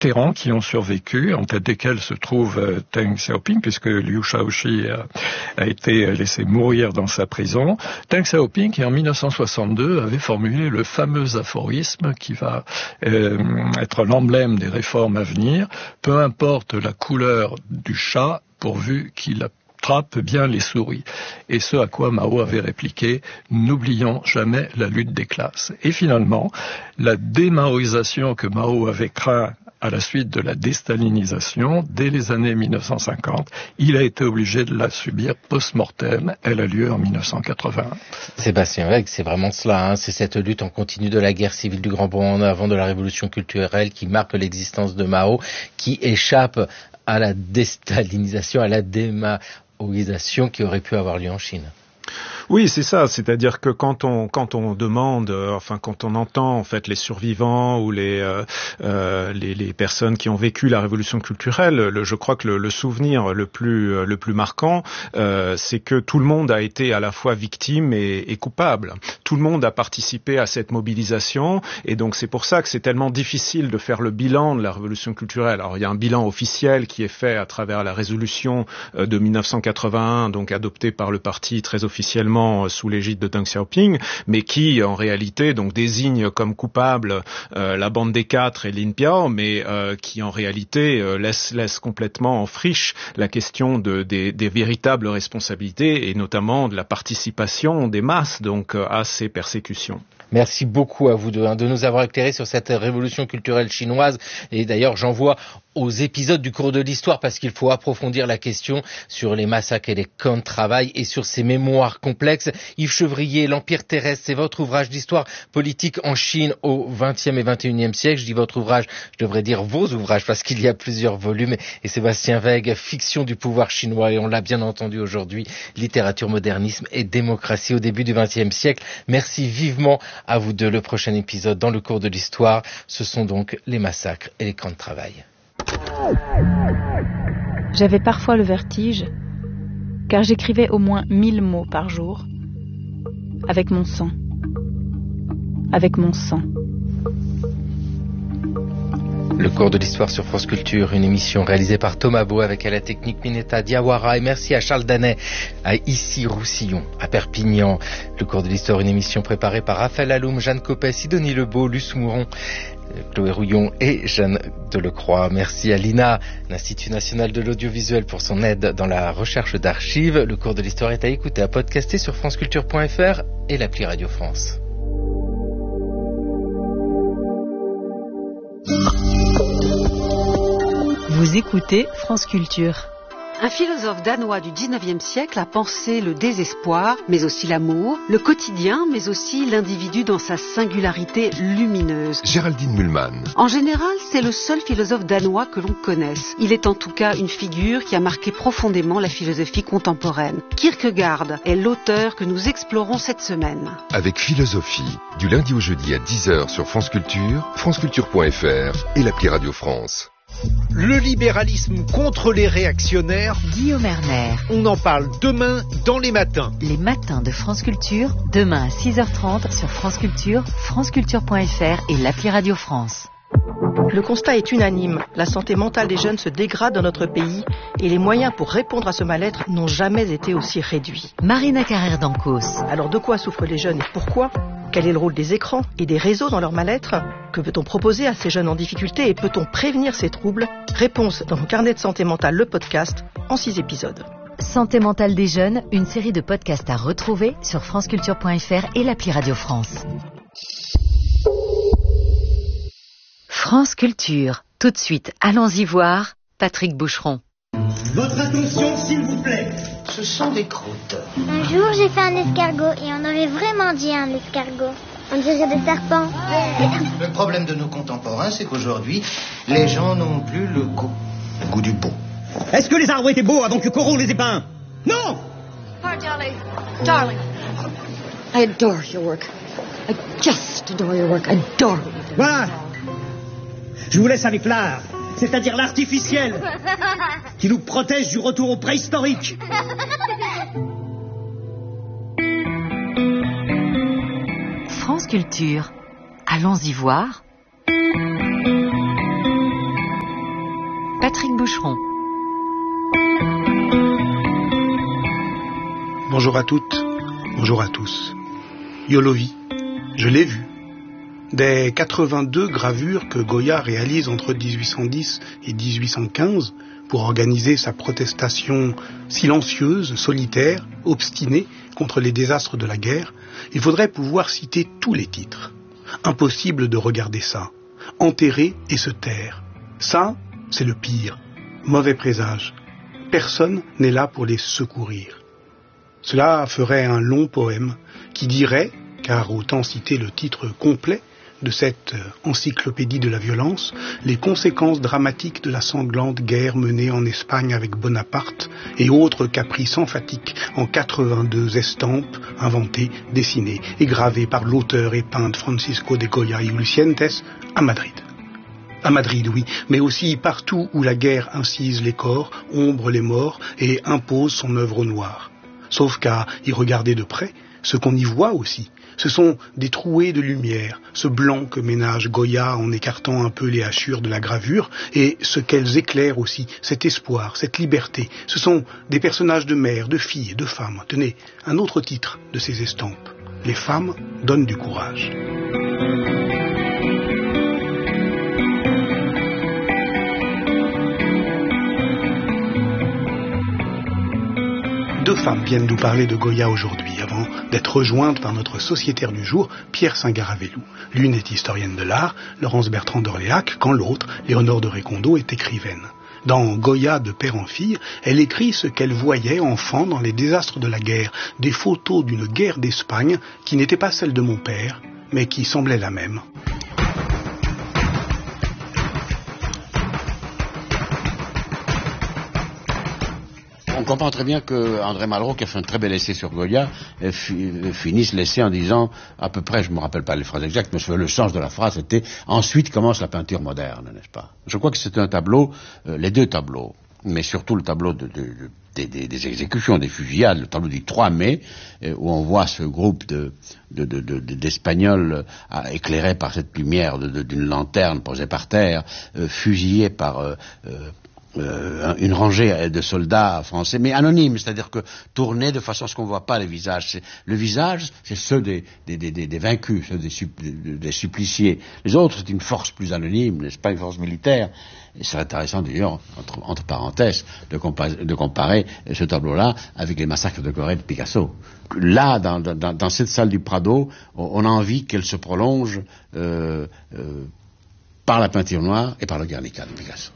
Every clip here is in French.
vétérans qui ont survécu, en tête desquels se trouve Deng Xiaoping, puisque Liu Shaoqi a été laissé mourir dans sa prison. Deng Xiaoping, qui en 1962 avait formulé le fameux aphorisme qui va être l'emblème des réformes à venir: peu importe la couleur du chat, pourvu qu'il attrape bien les souris. Et ce à quoi Mao avait répliqué: n'oublions jamais la lutte des classes. Et finalement, la démaoïsation que Mao avait craint à la suite de la déstalinisation, dès les années 1950, il a été obligé de la subir post-mortem. Elle a lieu en 1981. Sébastien Weg, c'est vraiment cela, hein. C'est cette lutte en continu de la guerre civile du Grand Bond avant de la révolution culturelle qui marque l'existence de Mao, qui échappe à la déstalinisation, à la démaoïsation qui aurait pu avoir lieu en Chine. Oui, c'est ça. C'est-à-dire que quand on demande, quand on entend en fait les survivants ou les personnes qui ont vécu la révolution culturelle, je crois que le souvenir le plus marquant, c'est que tout le monde a été à la fois victime et coupable. Tout le monde a participé à cette mobilisation, et donc c'est pour ça que c'est tellement difficile de faire le bilan de la révolution culturelle. Alors il y a un bilan officiel qui est fait à travers la résolution de 1981, donc adoptée par le parti très officiellement sous l'égide de Deng Xiaoping, mais qui en réalité donc désigne comme coupable la bande des quatre et Lin Biao, mais qui en réalité laisse complètement en friche la question des véritables responsabilités, et notamment de la participation des masses donc à ces persécutions. Merci beaucoup à vous deux de nous avoir éclairé sur cette révolution culturelle chinoise. Et d'ailleurs, j'envoie aux épisodes du cours de l'histoire, parce qu'il faut approfondir la question sur les massacres et les camps de travail et sur ces mémoires complexes. Yves Chevrier, L'Empire terrestre, c'est votre ouvrage d'histoire politique en Chine au XXe et XXIe siècle. Je dis votre ouvrage, je devrais dire vos ouvrages, parce qu'il y a plusieurs volumes. Et Sébastien Weg, Fiction du pouvoir chinois, et on l'a bien entendu aujourd'hui, littérature, modernisme et démocratie au début du XXe siècle. Merci vivement à vous deux. Le prochain épisode dans le cours de l'histoire, ce sont donc les massacres et les camps de travail. J'avais parfois le vertige, car j'écrivais au moins 1000 mots par jour, avec mon sang. Avec mon sang. Le cours de l'histoire sur France Culture, une émission réalisée par Thomas Beau avec à la technique Mineta Diawara, et merci à Charles Danet, à Issy-Roussillon, à Perpignan. Le cours de l'histoire, une émission préparée par Raphaël Alloum, Jeanne Copet, Sidonie Lebeau, Luce Mouron, Chloé Rouillon et Jeanne Delecroix. Merci à l'INA, l'Institut National de l'Audiovisuel, pour son aide dans la recherche d'archives. Le cours de l'histoire est à écouter, à podcaster sur franceculture.fr et l'appli Radio France. Vous écoutez France Culture. Un philosophe danois du XIXe siècle a pensé le désespoir, mais aussi l'amour, le quotidien, mais aussi l'individu dans sa singularité lumineuse. Géraldine Mühlmann. En général, c'est le seul philosophe danois que l'on connaisse. Il est en tout cas une figure qui a marqué profondément la philosophie contemporaine. Kierkegaard est l'auteur que nous explorons cette semaine. Avec Philosophie, du lundi au jeudi à 10h sur France Culture, franceculture.fr et l'appli Radio France. Le libéralisme contre les réactionnaires. Guillaume Erner. On en parle demain dans les matins. Les matins de France Culture, demain à 6h30 sur France Culture, franceculture.fr et l'appli Radio France. Le constat est unanime. La santé mentale des jeunes se dégrade dans notre pays et les moyens pour répondre à ce mal-être n'ont jamais été aussi réduits. Marina Carrère d'Ancos. Alors de quoi souffrent les jeunes et pourquoi ? Quel est le rôle des écrans et des réseaux dans leur mal-être ? Que peut-on proposer à ces jeunes en difficulté et peut-on prévenir ces troubles ? Réponse dans mon carnet de santé mentale, le podcast, en 6 épisodes. Santé mentale des jeunes, une série de podcasts à retrouver sur franceculture.fr et l'appli Radio France. France Culture. Tout de suite, allons-y voir Patrick Boucheron. Votre attention, s'il vous plaît. Ce sont des croûtes. Un jour, j'ai fait un escargot et on aurait vraiment dit un escargot. On dirait des serpents. Le problème de nos contemporains, c'est qu'aujourd'hui, les gens n'ont plus le goût du beau. Est-ce que les arbres étaient beaux avant que Coron les ait peints ? Non. Oh, darling. I adore your work. I just adore your work. I adore it. Voilà. Je vous laisse avec l'art, c'est-à-dire l'artificiel, qui nous protège du retour au préhistorique. France Culture. Allons-y voir. Patrick Boucheron. Bonjour à toutes, bonjour à tous. Yolovi, je l'ai vu. Des 82 gravures que Goya réalise entre 1810 et 1815 pour organiser sa protestation silencieuse, solitaire, obstinée contre les désastres de la guerre, il faudrait pouvoir citer tous les titres. Impossible de regarder ça. Enterrer et se taire. Ça, c'est le pire. Mauvais présage. Personne n'est là pour les secourir. Cela ferait un long poème qui dirait, car autant citer le titre complet de cette encyclopédie de la violence, les conséquences dramatiques de la sanglante guerre menée en Espagne avec Bonaparte et autres caprices emphatiques en 82 estampes inventées, dessinées et gravées par l'auteur et peintre Francisco de Goya y Lucientes à Madrid. À Madrid, oui, mais aussi partout où la guerre incise les corps, ombre les morts et impose son œuvre au noir. Sauf qu'à y regarder de près, ce qu'on y voit aussi, ce sont des trouées de lumière, ce blanc que ménage Goya en écartant un peu les hachures de la gravure, et ce qu'elles éclairent aussi, cet espoir, cette liberté. Ce sont des personnages de mères, de filles et de femmes. Tenez, un autre titre de ces estampes. Les femmes donnent du courage. Deux femmes viennent nous parler de Goya aujourd'hui, avant d'être rejointes par notre sociétaire du jour, Pierre Singaravelou. L'une est historienne de l'art, Laurence Bertrand d'Orléac, quand l'autre, Léonore de Récondo, est écrivaine. Dans Goya de père en fille, elle écrit ce qu'elle voyait enfant dans les désastres de la guerre, des photos d'une guerre d'Espagne qui n'était pas celle de mon père, mais qui semblait la même. On comprend très bien que André Malraux, qui a fait un très bel essai sur Goya, finisse l'essai en disant, à peu près, je ne me rappelle pas les phrases exactes, mais le sens de la phrase était « Ensuite commence la peinture moderne », n'est-ce pas? Je crois que c'est un tableau, les deux tableaux, mais surtout le tableau des exécutions, des fusillades, le tableau du 3 mai, où on voit ce groupe d'Espagnols éclairés par cette lumière d'une lanterne posée par terre, fusillés par... une rangée de soldats français, mais anonymes, c'est-à-dire que tournés de façon à ce qu'on ne voit pas les visages. Le visage, c'est ceux des vaincus, ceux des suppliciés. Les autres, c'est une force plus anonyme, n'est-ce pas, une force militaire. Il serait intéressant d'ailleurs, entre parenthèses, de comparer ce tableau-là avec les massacres de Corée de Picasso. Là, dans cette salle du Prado, on a envie qu'elle se prolonge par la peinture noire et par le Guernica de Picasso.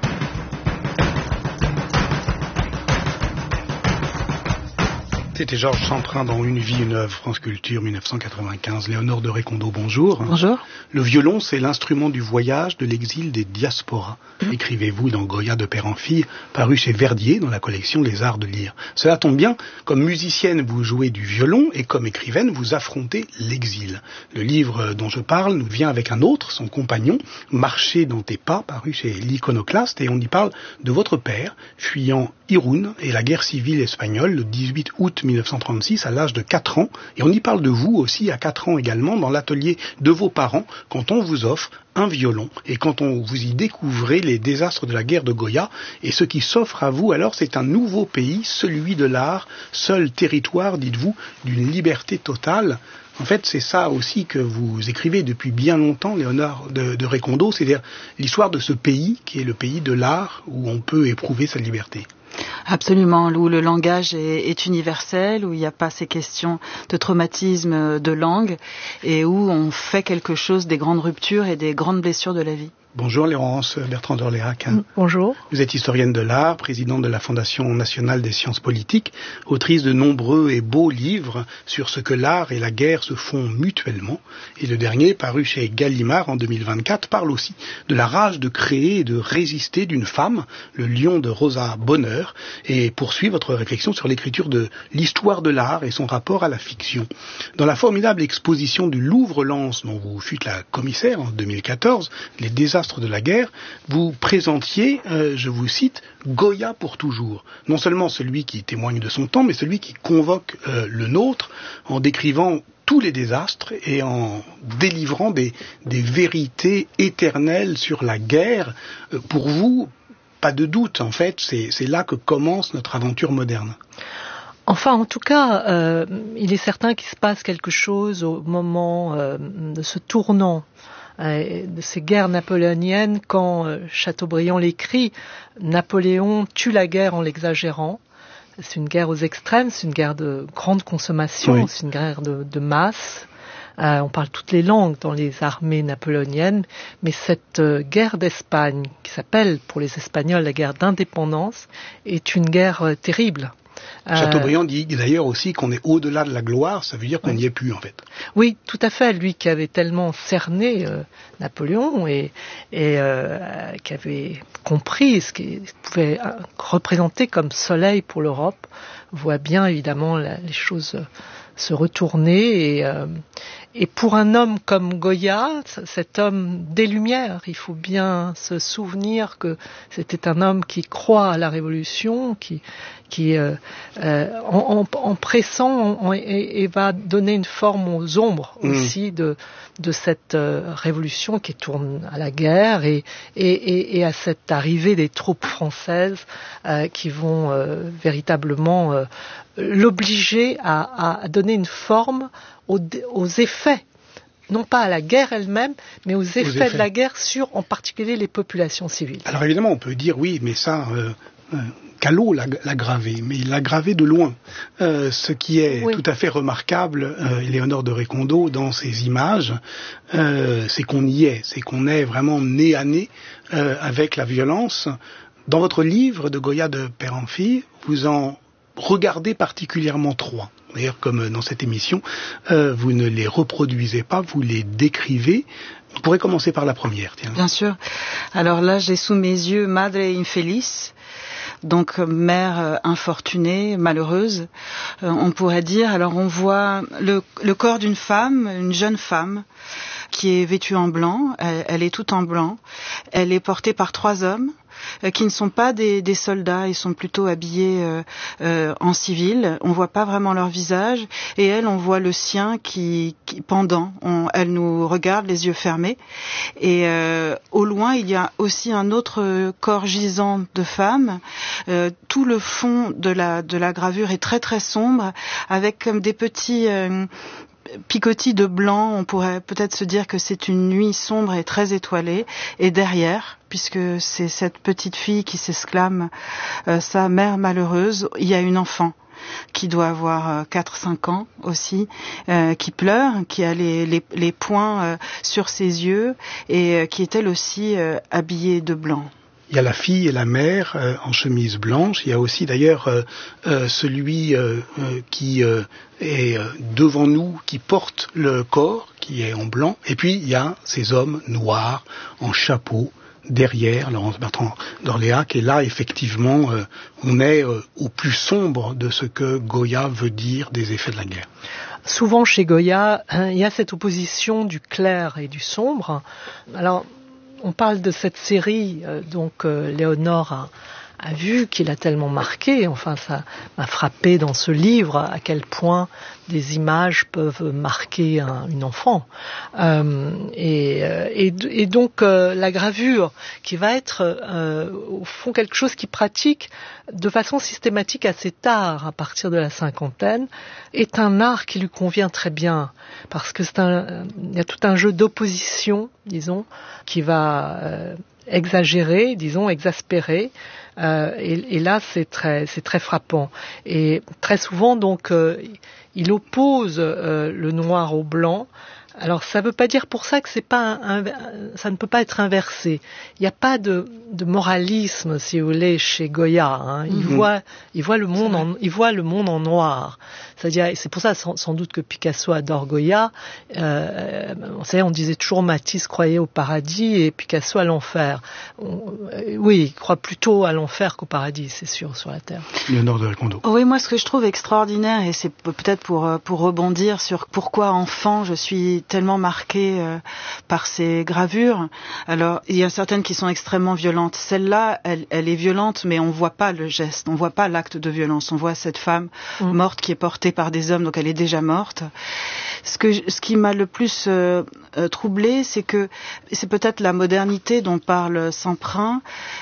C'était Georges Centrin dans Une vie, une œuvre, France Culture, 1995. Léonore de Récondo, bonjour. Bonjour. Le violon, c'est l'instrument du voyage, de l'exil, des diasporas. Écrivez-vous dans Goya de père en fille, paru chez Verdier dans la collection Les Arts de lire. Cela tombe bien, comme musicienne, vous jouez du violon et comme écrivaine, vous affrontez l'exil. Le livre dont je parle nous vient avec un autre, son compagnon, Marcher dans tes pas, paru chez l'Iconoclaste, et on y parle de votre père, fuyant Irún et la guerre civile espagnole le 18 août 1936 à l'âge de 4 ans, et on y parle de vous aussi à 4 ans également dans l'atelier de vos parents quand on vous offre un violon et quand on vous y découvrez les désastres de la guerre de Goya, et ce qui s'offre à vous alors c'est un nouveau pays, celui de l'art, seul territoire, dites-vous, d'une liberté totale. En fait, c'est ça aussi que vous écrivez depuis bien longtemps, Léonore de Récondo, c'est-à-dire l'histoire de ce pays qui est le pays de l'art où on peut éprouver sa liberté. Absolument, où le langage est universel, où il n'y a pas ces questions de traumatisme de langue et où on fait quelque chose des grandes ruptures et des grandes blessures de la vie. Bonjour Laurence Bertrand d'Orléac. Bonjour. Vous êtes historienne de l'art, présidente de la Fondation nationale des sciences politiques, autrice de nombreux et beaux livres sur ce que l'art et la guerre se font mutuellement. Et le dernier, paru chez Gallimard en 2024, parle aussi de la rage de créer et de résister d'une femme, le lion de Rosa Bonheur, et poursuit votre réflexion sur l'écriture de l'histoire de l'art et son rapport à la fiction. Dans la formidable exposition du Louvre-Lens, dont vous fûtes la commissaire en 2014, les désastres de la guerre, vous présentiez, je vous cite, Goya pour toujours. Non seulement celui qui témoigne de son temps, mais celui qui convoque le nôtre en décrivant tous les désastres et en délivrant des vérités éternelles sur la guerre. Pour vous, pas de doute. En fait, c'est là que commence notre aventure moderne. Enfin, en tout cas, il est certain qu'il se passe quelque chose au moment de ce tournant de ces guerres napoléoniennes quand Chateaubriand l'écrit, Napoléon tue la guerre en l'exagérant. C'est une guerre aux extrêmes, c'est une guerre de grande consommation, oui. C'est une guerre de masse. On parle toutes les langues dans les armées napoléoniennes, mais cette guerre d'Espagne, qui s'appelle pour les Espagnols la guerre d'indépendance, est une guerre terrible. Chateaubriand dit d'ailleurs aussi qu'on est au-delà de la gloire, ça veut dire qu'on n'y est plus en fait. Oui, tout à fait, lui qui avait tellement cerné Napoléon et qui avait compris ce qu'il pouvait représenter comme soleil pour l'Europe, voit bien évidemment les choses se retourner et pour un homme comme Goya, cet homme des Lumières, il faut bien se souvenir que c'était un homme qui croit à la Révolution, qui en pressant et va donner une forme aux ombres aussi de cette révolution qui tourne à la guerre et à cette arrivée des troupes françaises qui vont véritablement l'obliger à donner une forme aux effets, non pas à la guerre elle-même, mais aux effets de la guerre sur, en particulier, les populations civiles. Alors évidemment, on peut dire, oui, mais ça, Callot l'a gravé, mais il l'a gravé de loin. Ce qui est tout à fait remarquable, Éléonore de Récondo, dans ses images, c'est qu'on y est, c'est qu'on est vraiment nez à nez avec la violence. Dans votre livre de Goya de père en fille, vous en regardez particulièrement 3. D'ailleurs, comme dans cette émission, vous ne les reproduisez pas, vous les décrivez. On pourrait commencer par la première, tiens. Bien sûr. Alors là, j'ai sous mes yeux Madre Infeliz, donc mère infortunée, malheureuse, on pourrait dire. Alors on voit le corps d'une femme, une jeune femme, qui est vêtue en blanc, elle est toute en blanc, elle est portée par 3 hommes, qui ne sont pas des soldats, ils sont plutôt habillés en civil. On voit pas vraiment leur visage, et elle, on voit le sien qui pendant. Elle nous regarde les yeux fermés, et au loin il y a aussi un autre corps gisant de femme. Tout le fond de la gravure est très très sombre, avec comme des petits picotis de blanc. On pourrait peut-être se dire que c'est une nuit sombre et très étoilée. Et derrière, puisque c'est cette petite fille qui s'exclame sa mère malheureuse, il y a une enfant qui doit avoir 4-5 ans aussi, qui pleure, qui a les poings sur ses yeux et qui est elle aussi habillée de blanc. Il y a la fille et la mère en chemise blanche. Il y a aussi d'ailleurs celui qui est devant nous, qui porte le corps, qui est en blanc. Et puis il y a ces hommes noirs en chapeau derrière Laurence Bertrand d'Orléac. Et là, effectivement, on est au plus sombre de ce que Goya veut dire des effets de la guerre. Souvent chez Goya, il y a cette opposition du clair et du sombre. Alors, on parle de cette série, Léonore a vu, qu'il a tellement marqué. Enfin, ça m'a frappé dans ce livre à quel point des images peuvent marquer une enfant. Et donc la gravure, qui va être au fond quelque chose qui pratique de façon systématique assez tard, à partir de la cinquantaine, est un art qui lui convient très bien, parce que il y a tout un jeu d'opposition, disons, qui va exagérer, disons, exaspérer. Et là, c'est très frappant. Et très souvent, donc, il oppose le noir au blanc. Alors, ça ne veut pas dire pour ça que ça ne peut pas être inversé. Il n'y a pas de moralisme, si vous voulez, chez Goya. Hein. Il voit le monde en noir. C'est-à-dire, c'est pour ça sans doute que Picasso adore Goya. On disait toujours Matisse croyait au paradis et Picasso à l'enfer. Oui, il croit plutôt à l'enfer qu'au paradis, c'est sûr, sur la terre. Léonore de Récondo. Oui, moi, ce que je trouve extraordinaire, et c'est peut-être pour rebondir sur pourquoi enfant je suis tellement marquée par ces gravures. Alors, il y a certaines qui sont extrêmement violentes. Celle-là, elle est violente, mais on voit pas le geste, on voit pas l'acte de violence. On voit cette femme morte qui est portée par des hommes, donc elle est déjà morte. Ce qui m'a le plus troublée, c'est que c'est peut-être la modernité dont parle Semprin,